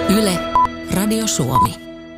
Yle, Radio Suomi.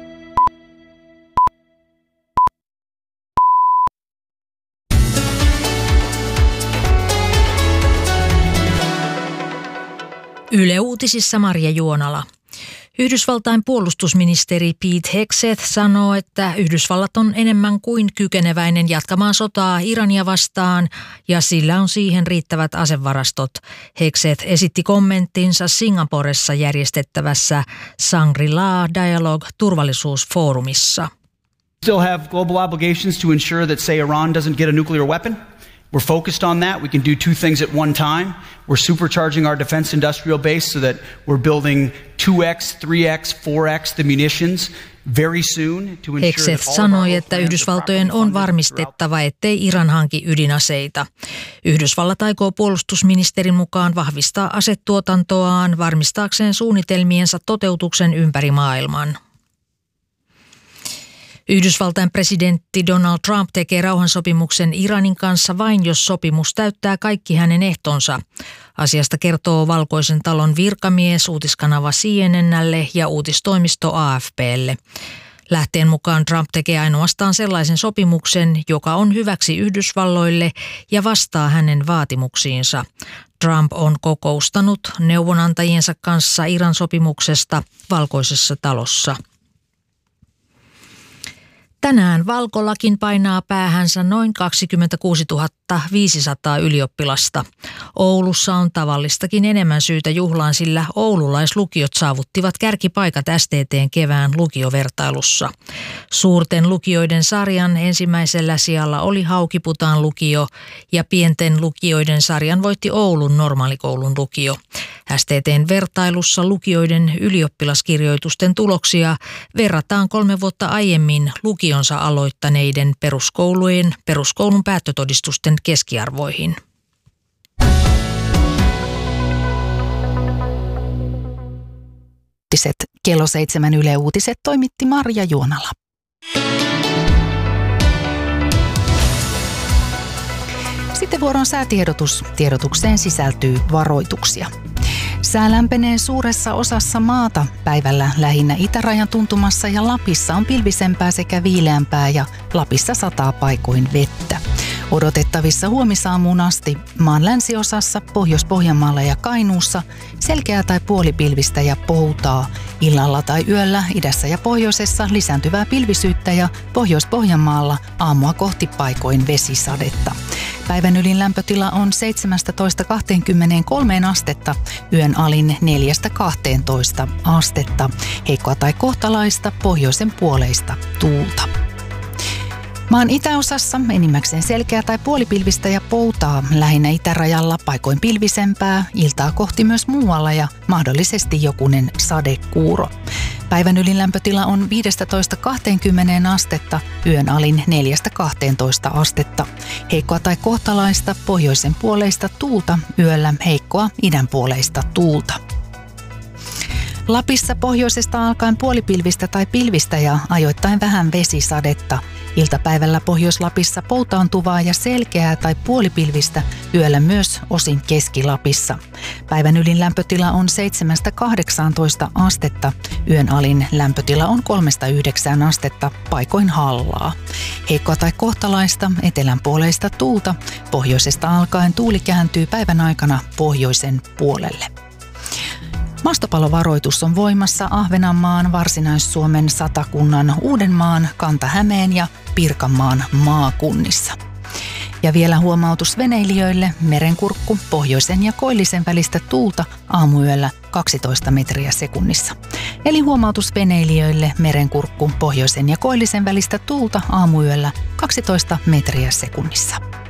Yle Uutisissa Marja Juonala. Yhdysvaltain puolustusministeri Pete Hegseth sanoo, että Yhdysvallat on enemmän kuin kykeneväinen jatkamaan sotaa Irania vastaan ja sillä on siihen riittävät asevarastot. Hegseth esitti kommenttinsa Singaporessa järjestettävässä Shangri-La Dialogue-turvallisuusfoorumissa. Still have global obligations to ensure that, say, Iran doesn't get a nuclear weapon. We're focused on that. We can do two things at one time. We're supercharging our defense industrial base so that we're building 2x, 3x, 4x the munitions very soon to ensure Hegseth sanoi, että Yhdysvaltojen on varmistettava, ettei Iran hanki ydinaseita. Yhdysvallat aikoo puolustusministerin mukaan vahvistaa asetuotantoaan varmistaakseen suunnitelmiensa toteutuksen ympäri maailman. Yhdysvaltain presidentti Donald Trump tekee rauhansopimuksen Iranin kanssa vain, jos sopimus täyttää kaikki hänen ehtonsa. Asiasta kertoo Valkoisen talon virkamies uutiskanava CNN:lle ja uutistoimisto AFP:lle. Lähteen mukaan Trump tekee ainoastaan sellaisen sopimuksen, joka on hyväksi Yhdysvalloille ja vastaa hänen vaatimuksiinsa. Trump on kokoustanut neuvonantajiensa kanssa Iran sopimuksesta Valkoisessa talossa. Tänään valkolakin painaa päähänsä noin 26 500 ylioppilasta. Oulussa on tavallistakin enemmän syytä juhlaan, sillä oululaislukiot saavuttivat kärkipaikat STT:n kevään lukiovertailussa. Suurten lukioiden sarjan ensimmäisellä sijalla oli Haukiputaan lukio ja pienten lukioiden sarjan voitti Oulun normaalikoulun lukio. STT:n vertailussa lukioiden ylioppilaskirjoitusten tuloksia verrataan 3 vuotta aiemmin lukionsa aloittaneiden peruskoulun päättötodistusten keskiarvoihin. Kello 7 Yle Uutiset toimitti Marja Juonala. Sitten vuoron säätiedotus. Tiedotukseen sisältyy varoituksia. Sää lämpenee suuressa osassa maata. Päivällä lähinnä itärajan tuntumassa ja Lapissa on pilvisempää sekä viileämpää ja Lapissa sataa paikoin vettä. Odotettavissa huomisaamuun asti maan länsiosassa, Pohjois-Pohjanmaalla ja Kainuussa selkeää tai puolipilvistä ja poutaa. Illalla tai yöllä idässä ja pohjoisessa lisääntyvää pilvisyyttä ja Pohjois-Pohjanmaalla aamua kohti paikoin vesisadetta. Päivän ylin lämpötila on 17-23 astetta, yön alin 4-12 astetta. Heikkoa tai kohtalaista pohjoisen puoleista tuulta. Maan itäosassa enimmäkseen selkeää tai puolipilvistä ja poutaa, lähinnä itärajalla paikoin pilvisempää, iltaa kohti myös muualla ja mahdollisesti jokunen sadekuuro. Päivän ylin lämpötila on 15-20 astetta, yön alin 4-12 astetta. Heikkoa tai kohtalaista pohjoisen puoleista tuulta, yöllä heikkoa idän puoleista tuulta. Lapissa pohjoisesta alkaen puolipilvistä tai pilvistä ja ajoittain vähän vesisadetta. Iltapäivällä Pohjois-Lapissa poutaantuvaa ja selkeää tai puolipilvistä, yöllä myös osin Keski-Lapissa. Päivän ylin lämpötila on 7-18 astetta, yön alin lämpötila on 3-9 astetta, paikoin hallaa. Heikkoa tai kohtalaista etelän puoleista tuulta, pohjoisesta alkaen tuuli kääntyy päivän aikana pohjoisen puolelle. Maastopalovaroitus on voimassa Ahvenanmaan, Varsinais-Suomen, Satakunnan, Uudenmaan, Kanta-Hämeen ja Pirkanmaan maakunnissa. Ja vielä huomautus veneilijöille, merenkurkku, pohjoisen ja koillisen välistä tuulta aamuyöllä 12 metriä sekunnissa. Eli huomautus veneilijöille, merenkurkku, pohjoisen ja koillisen välistä tuulta aamuyöllä 12 metriä sekunnissa.